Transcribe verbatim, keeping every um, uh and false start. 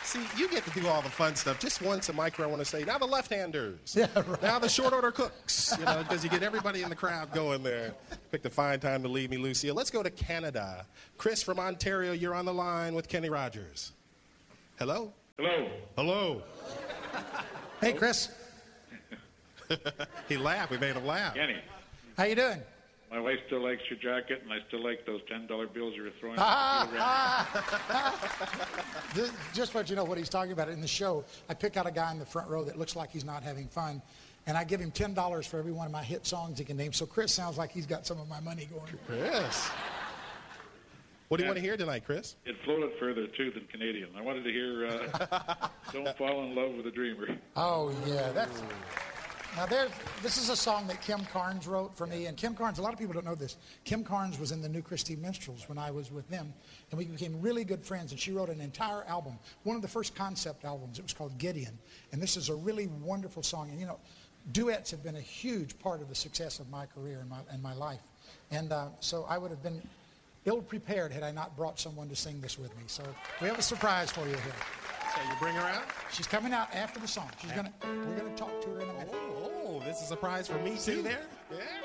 See, you get to do all the fun stuff. Just once a micro, I want to say, now the left-handers. Yeah, right. Now the short order cooks. You know, because you get everybody in the crowd going there. Picked a fine time to leave me, Lucia. Let's go to Canada. Chris from Ontario, you're on the line with Kenny Rogers. Hello? Hello. Hello. Hey, Chris. He laughed. We made him laugh. Kenny, How you doing? my wife still likes your jacket, and I still like those ten dollar bills you were throwing. Ah, ah. Just- Just let you know what he's talking about in the show. I pick out a guy in the front row that looks like he's not having fun, and I give him ten dollars for every one of my hit songs he can name. So Chris sounds like he's got some of my money going. Chris. What do you Yeah. want to hear tonight, Chris? It floated further, too, than Canadian. I wanted to hear uh, Don't Fall in Love with a Dreamer. Oh, yeah. That's... Now, there, this is a song that Kim Carnes wrote for me. And Kim Carnes, a lot of people don't know this. Kim Carnes was in the New Christie Minstrels when I was with them. And we became really good friends. And she wrote an entire album, one of the first concept albums. It was called Gideon. And this is a really wonderful song. And, you know, duets have been a huge part of the success of my career and my, and my life. And uh, so I would have been ill-prepared had I not brought someone to sing this with me. So we have a surprise for you here. So you bring her out? She's coming out after the song. She's gonna. We're gonna talk to her in a minute. Oh, this is a surprise for me, too. See there? Yeah.